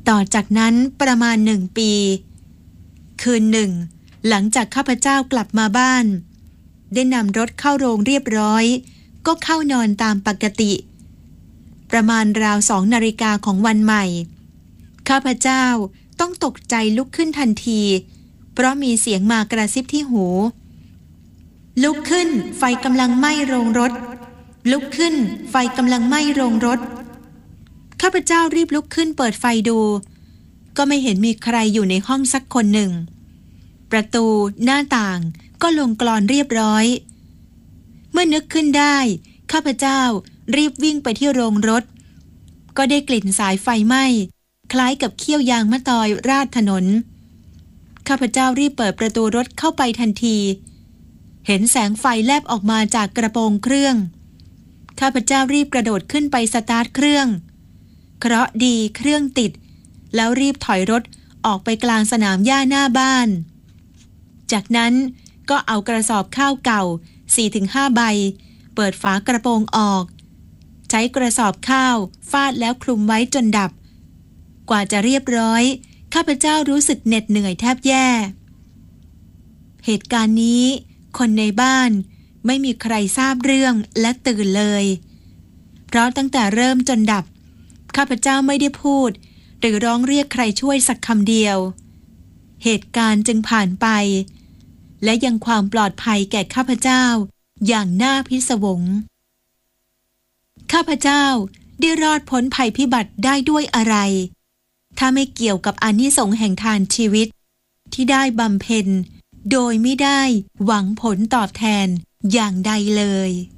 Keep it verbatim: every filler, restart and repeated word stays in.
ต่อจากนั้นประมาณหนึ่งปีคืนหนึ่งหลังจากข้าพเจ้ากลับมาบ้านได้นำรถเข้าโรงเรียบร้อยก็เข้านอนตามปกติประมาณราวสองนาฬิกาของวันใหม่ข้าพเจ้าต้องตกใจลุกขึ้นทันทีเพราะมีเสียงมากระซิบที่หูลุกขึ้นไฟกำลังไหม้โรงรถลุกขึ้นไฟกำลังไหม้โรงรถข้าพเจ้ารีบลุกขึ้นเปิดไฟดูก็ไม่เห็นมีใครอยู่ในห้องสักคนหนึ่งประตูหน้าต่างก็ลงกลอนเรียบร้อยเมื่อนึกขึ้นได้ข้าพเจ้ารีบวิ่งไปที่โรงรถก็ได้กลิ่นสายไฟไหม้คล้ายกับเขี้ยวยางมะตอยราดถนนข้าพเจ้ารีบเปิดประตูรถเข้าไปทันทีเห็นแสงไฟแลบออกมาจากกระโปรงเครื่องข้าพเจ้ารีบกระโดดขึ้นไปสตาร์ทเครื่องเคราะห์ดีเครื่องติดแล้วรีบถอยรถออกไปกลางสนามหญ้าหน้าบ้านจากนั้นก็เอากระสอบข้าวเก่า สี่ถึงห้า ใบเปิดฝากระโปรงออกใช้กระสอบข้าวฟาดแล้วคลุมไว้จนดับกว่าจะเรียบร้อยข้าพเจ้ารู้สึกเหน็ดเหนื่อยแทบแย่เหตุการณ์นี้คนในบ้านไม่มีใครทราบเรื่องและตื่นเลยเพราะตั้งแต่เริ่มจนดับข้าพเจ้าไม่ได้พูดหรือร้องเรียกใครช่วยสักคำเดียวเหตุการณ์จึงผ่านไปและยังความปลอดภัยแก่ข้าพเจ้าอย่างน่าพิศวงข้าพเจ้าได้รอดพ้นภัยพิบัติได้ด้วยอะไรถ้าไม่เกี่ยวกับอานิสงส์แห่งทานชีวิตที่ได้บำเพ็ญโดยไม่ได้หวังผลตอบแทนอย่างใดเลย